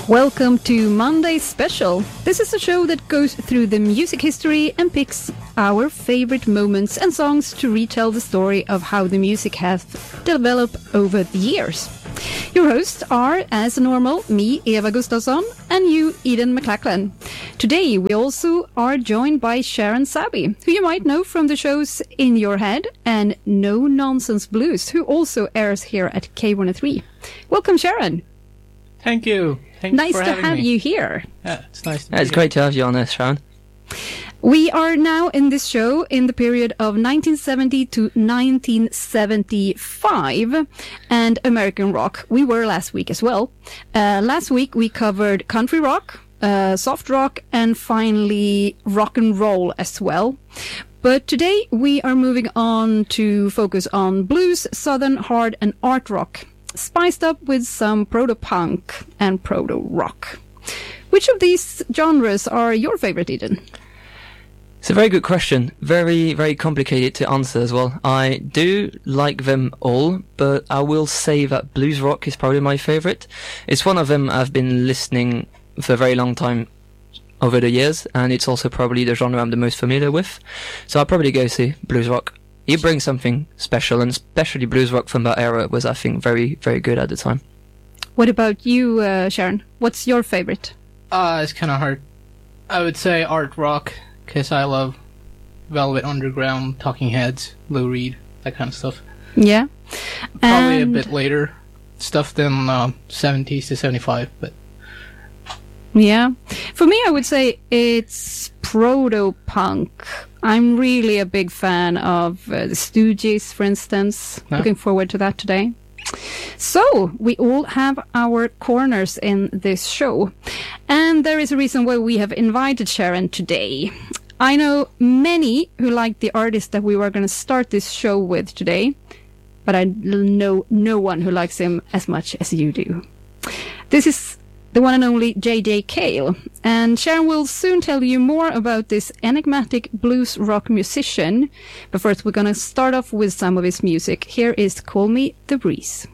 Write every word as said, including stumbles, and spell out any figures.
Welcome to Monday Special. This is a show that goes through the music history and picks our favorite moments and songs to retell the story of how the music has developed over the years. Your hosts are, as normal, me, Eva Gustafsson, and you, Eden McLachlan. Today we also are joined by Sharon Sabi, who you might know from the shows In Your Head and No Nonsense Blues, who also airs here at K one oh three. Welcome, Sharon. Thank you. Thanks nice for to having have me. you here. Yeah, it's nice to Yeah, be it's here. great to have you on this, Sharon. We are now in this show in the period of nineteen seventy to nineteen seventy-five and American rock. We were last week as well. Uh, last week we covered country rock, uh, soft rock, and finally rock and roll as well. But today we are moving on to focus on blues, southern, hard, and art rock, spiced up with some proto-punk and proto-rock. Which of these genres are your favorite, Eden? It's a very good question. Very, very complicated to answer as well. I do like them all, but I will say that blues rock is probably my favorite. It's one of them I've been listening for a very long time over the years, and it's also probably the genre I'm the most familiar with. So I'll probably go see blues rock. It brings something special, and especially blues rock from that era was, I think, very, very good at the time. What about you, uh, Sharon? What's your favorite? Uh, it's kind of hard. I would say art rock, because I love Velvet Underground, Talking Heads, Lou Reed, that kind of stuff. Yeah. Probably And- a bit later stuff than uh, seventies to seventy-five, but Yeah. For me, I would say it's proto-punk. I'm really a big fan of uh, the Stooges, for instance. Yeah. Looking forward to that today. So, we all have our corners in this show. And there is a reason why we have invited Sharon today. I know many who like the artist that we were going to start this show with today, but I know no one who likes him as much as you do. This is the one and only J J Cale, and Sharon will soon tell you more about this enigmatic blues rock musician. But first we're going to start off with some of his music. Here is Call Me the Breeze.